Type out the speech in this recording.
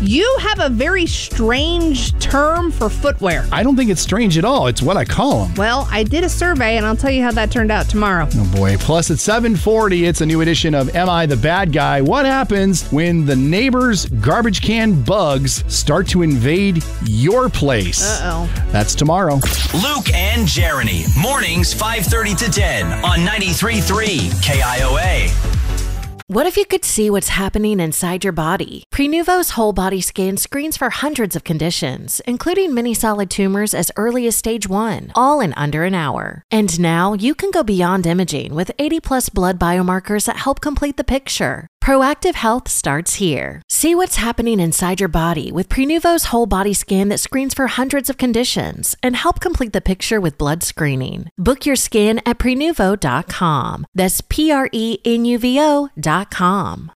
You have a very strange term for footwear. I don't think it's strange at all. It's what I call them. Well, I did a survey, and I'll tell you how that turned out tomorrow. Oh, boy. Plus, at 7:40, it's a new edition of Am I the Bad Guy? What happens when the neighbor's garbage can bugs start to invade your place? Uh-oh. That's tomorrow. Luke and Jeremy. Mornings 5:30 to 10 on 93.3 KIOA. What if you could see what's happening inside your body? Prenuvo's whole body scan screens for hundreds of conditions, including many solid tumors as early as stage 1, all in under an hour. And now you can go beyond imaging with 80+ blood biomarkers that help complete the picture. Proactive health starts here. See what's happening inside your body with Prenuvo's whole body scan that screens for hundreds of conditions and help complete the picture with blood screening. Book your scan at Prenuvo.com. That's Prenuvo.com.